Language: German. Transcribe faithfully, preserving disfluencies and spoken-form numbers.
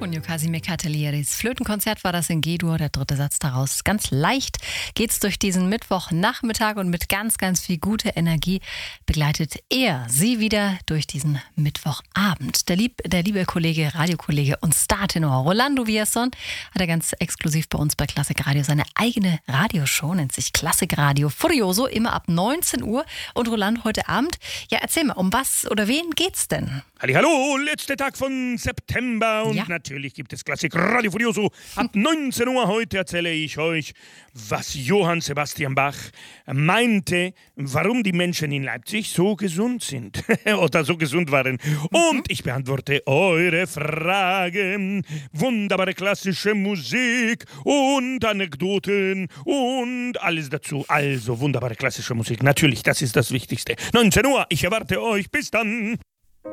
Symphonio Casimir Catelieris Flötenkonzert war das in G-Dur, der dritte Satz daraus. Ganz leicht geht's durch diesen Mittwochnachmittag und mit ganz, ganz viel guter Energie begleitet er sie wieder durch diesen Mittwochabend. Der, lieb, der liebe Kollege, Radiokollege und Startenor Rolando Villazón hat er ganz exklusiv bei uns bei Klassik Radio seine eigene Radioshow, nennt sich Klassik Radio Furioso, immer ab neunzehn Uhr. Und Rolando, heute Abend, ja, erzähl mal, um was oder wen geht's denn? Hallo, letzter Tag von September und ja. natürlich gibt es Klassik Radio Furioso. Ab neunzehn Uhr heute erzähle ich euch, was Johann Sebastian Bach meinte, warum die Menschen in Leipzig so gesund sind oder so gesund waren. Und ich beantworte eure Fragen, wunderbare klassische Musik und Anekdoten und alles dazu. Also wunderbare klassische Musik, natürlich, das ist das Wichtigste. neunzehn Uhr, ich erwarte euch, bis dann.